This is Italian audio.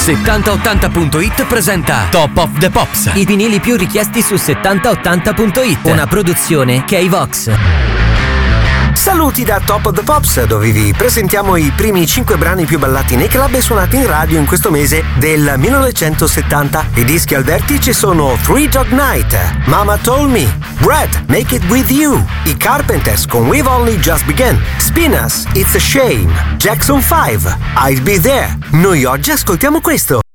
7080.it presenta Top of the Pops. I vinili più richiesti su 7080.it. Una produzione K-Vox. Saluti da Top of the Pops, dove vi presentiamo i primi 5 brani più ballati nei club e suonati in radio in questo mese del 1970. I dischi al vertice sono Three Dog Night, Mama Told Me, Brad, Make It With You, i Carpenters con We've Only Just Begun, Spinners, It's a Shame, Jackson 5, I'll Be There. Noi oggi ascoltiamo questo.